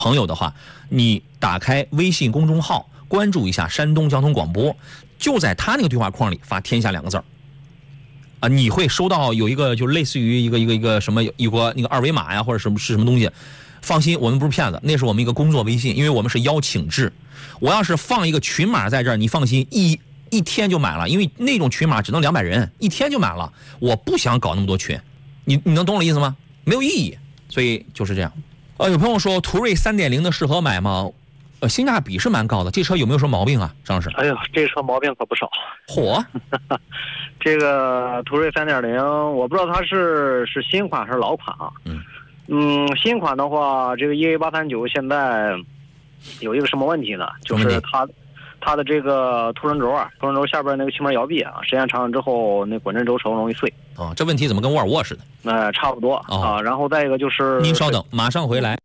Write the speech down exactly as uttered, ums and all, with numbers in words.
朋友的话，你打开微信公众号，关注一下山东交通广播，就在他那个对话框里发“天下”两个字儿，啊，你会收到有一个就类似于一个一个一个什么有个那个二维码呀，或者什么是什么东西。放心，我们不是骗子，那是我们一个工作微信，因为我们是邀请制。我要是放一个群码在这儿，你放心，一一天就满了，因为那种群码只能两百人，一天就满了。我不想搞那么多群，你你能懂我意思吗？没有意义，所以就是这样。呃，有朋友说途锐 三点零 的适合买吗？呃，性价比是蛮高的，这车有没有什么毛病啊，张老师？ 哎呦，这车毛病可不少。 嚯， 这个途锐 三点零， 我不知道它是是新款还是老款啊？ 嗯。 嗯，新款的话，这个 E A 八三九现在有一个什么问题呢？就是它它的这个凸轮轴啊，凸轮轴下边那个气门摇臂啊，时间长了之后，那滚震轴承容易碎。 哦，这问题怎么跟沃尔沃似的？ 呃，差不多啊。然后再一个就是， 您稍等，马上回来。